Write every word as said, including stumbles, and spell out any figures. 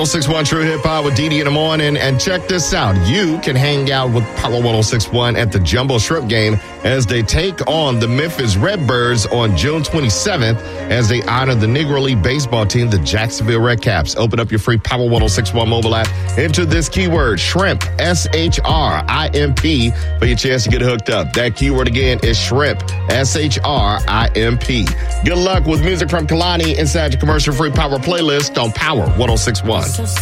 one oh six point one True Hip Hop with Didi in the morning. And check this out. You can hang out with Power one oh six point one at the Jumbo Shrimp game as they take on the Memphis Redbirds on June twenty-seventh as they honor the Negro League baseball team, the Jacksonville Redcaps. Open up your free Power one oh six point one mobile app. Enter this keyword, shrimp, S H R I M P, for your chance to get hooked up. That keyword again is shrimp, S H R I M P. Good luck with music from Kalani inside your commercial-free Power playlist on Power one oh six point one.